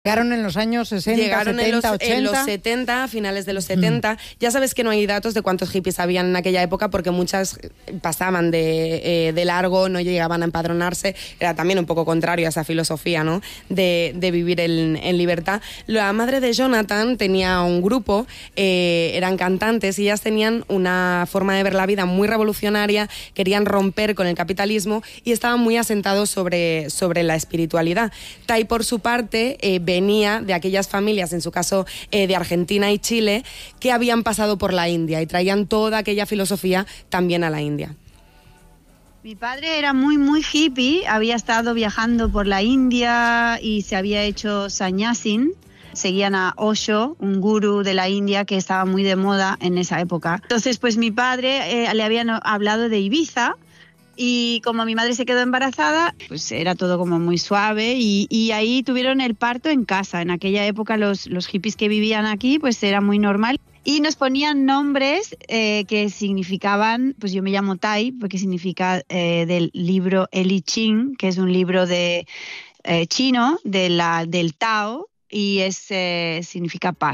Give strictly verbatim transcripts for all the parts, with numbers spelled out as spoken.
Llegaron en los años sesenta, Llegaron setenta, en los, ochenta. en los setenta, a finales de los setenta. Mm. Ya sabes que no hay datos de cuántos hippies habían en aquella época porque muchas pasaban de, eh, de largo, no llegaban a empadronarse. Era también un poco contrario a esa filosofía, ¿no? de, de vivir en, en libertad. La madre de Jonathan tenía un grupo, eh, eran cantantes y ellas tenían una forma de ver la vida muy revolucionaria, querían romper con el capitalismo y estaban muy asentados sobre, sobre la espiritualidad. Tai, por su parte, eh, venía de aquellas familias, en su caso eh, de Argentina y Chile, que habían pasado por la India y traían toda aquella filosofía también a la India. Mi padre era muy, muy hippie, había estado viajando por la India y se había hecho sannyasin. Seguían a Osho, un gurú de la India que estaba muy de moda en esa época. Entonces, pues mi padre eh, le habían hablado de Ibiza. Y como mi madre se quedó embarazada, pues era todo como muy suave y, y ahí tuvieron el parto en casa. En aquella época los, los hippies que vivían aquí pues era muy normal. Y nos ponían nombres eh, que significaban, pues yo me llamo Tai, porque significa eh, del libro El I Ching, que es un libro de eh, chino de la, del Tao y es, eh, significa paz.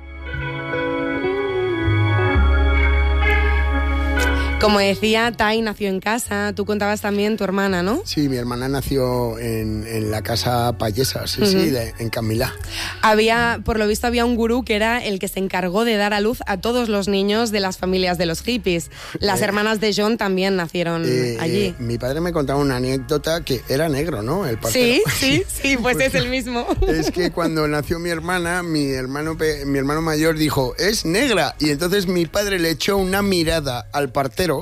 Como decía, Tai nació en casa. Tú contabas también tu hermana, ¿no? Sí, mi hermana nació en, en la casa payesa, sí, uh-huh. sí, de, en Camilá. Había, por lo visto, había un gurú que era el que se encargó de dar a luz a todos los niños de las familias de los hippies. Las eh, hermanas de John también nacieron eh, allí. Eh, mi padre me contaba una anécdota que era negro, ¿no? El partero. Sí, sí, sí, pues es el mismo. Es que cuando nació mi hermana, mi hermano, mi hermano mayor dijo, es negra. Y entonces mi padre le echó una mirada al partero.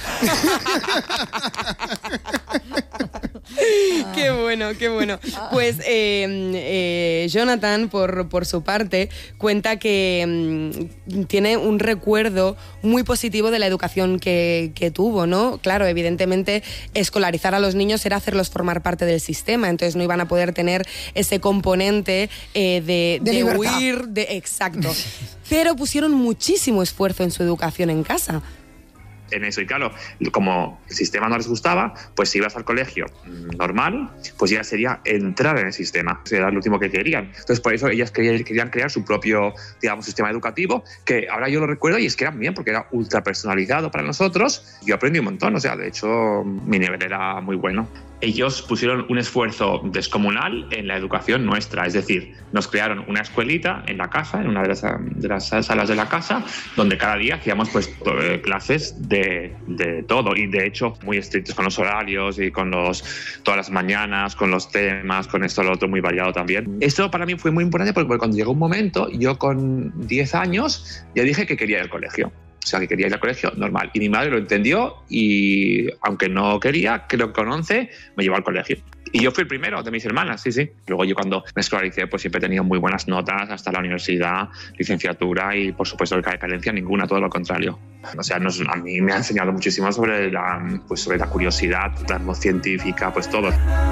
Qué bueno, qué bueno. Pues eh, eh, Jonathan, por, por su parte, cuenta que mm, tiene un recuerdo muy positivo de la educación que, que tuvo, ¿no? Claro, evidentemente, escolarizar a los niños era hacerlos formar parte del sistema, entonces no iban a poder tener ese componente eh, de, de, de libertad. huir, de, exacto. Pero pusieron muchísimo esfuerzo en su educación en casa. En eso, y claro, como el sistema no les gustaba, pues si ibas al colegio normal, pues ya sería entrar en el sistema, era lo último que querían. Entonces por eso ellas querían, querían crear su propio, digamos, sistema educativo, que ahora yo lo recuerdo y es que era bien, porque era ultra personalizado para nosotros. Yo aprendí un montón, o sea, de hecho mi nivel era muy bueno. Ellos pusieron un esfuerzo descomunal en la educación nuestra, es decir, nos crearon una escuelita en la casa, en una de las, de las salas de la casa, donde cada día hacíamos pues clases de, de todo, y de hecho muy estrictos con los horarios y con los todas las mañanas, con los temas, con esto, lo otro, muy variado también. Esto para mí fue muy importante porque cuando llegó un momento, yo con diez años ya dije que quería ir al colegio. O sea, que quería ir al colegio normal. Y mi madre lo entendió y, aunque no quería, creo que con once me llevó al colegio. Y yo fui el primero de mis hermanas, sí, sí. Luego yo cuando me escolaricé, pues siempre he tenido muy buenas notas hasta la universidad, licenciatura y, por supuesto, de carencia ninguna, todo lo contrario. O sea, nos, a mí me ha enseñado muchísimo sobre la, pues, sobre la curiosidad, la voz científica, pues todo.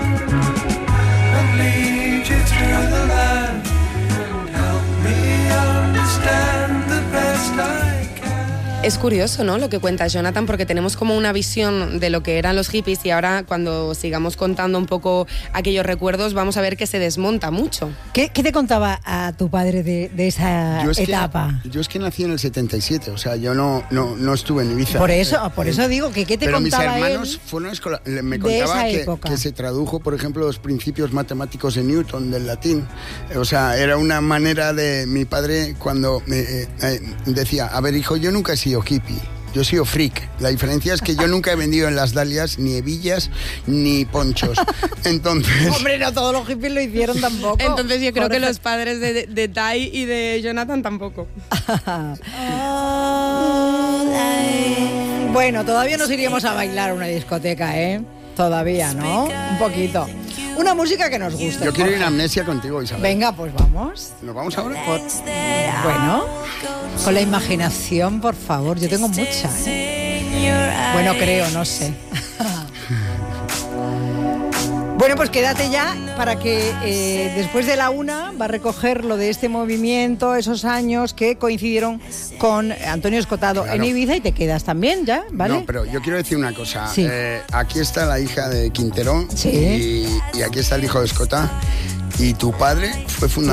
Es curioso, ¿no?, lo que cuenta Jonathan, porque tenemos como una visión de lo que eran los hippies y ahora cuando sigamos contando un poco aquellos recuerdos vamos a ver que se desmonta mucho. ¿Qué, qué te contaba a tu padre de, de esa yo es etapa? Que, yo es que nací en el setenta y siete, o sea, yo no, no, no estuve en Ibiza. Por eso, por eso digo que ¿qué te Pero contaba mis hermanos él fueron escolar, me contaba que, que se tradujo, por ejemplo, los principios matemáticos de Newton del latín. O sea, era una manera de... Mi padre cuando me eh, eh, decía, a ver, hijo, yo nunca he sido hippie, yo he sido freak. La diferencia es que yo nunca he vendido en las Dalias ni hebillas ni ponchos. Entonces... Hombre, no todos los hippies lo hicieron tampoco. Entonces yo creo Jorge. que los padres de, de, de Tai y de Jonathan tampoco. Bueno, todavía nos iríamos a bailar a una discoteca, ¿eh? Todavía, ¿no? Un poquito. Una música que nos guste. Yo quiero ir a Amnesia contigo, Isabel. Venga, pues vamos. ¿Nos vamos ahora? Por... Bueno, con la imaginación, por favor. Yo tengo mucha, ¿eh? Bueno, creo, no sé. Bueno, pues quédate ya para que eh, después de la una va a recoger lo de este movimiento, esos años que coincidieron con Antonio Escotado claro. en Ibiza, y te quedas también ya, ¿vale? No, pero yo quiero decir una cosa. Sí. Eh, aquí está la hija de Quintero sí. y, y aquí está el hijo de Escotá. Y tu padre fue fundamental.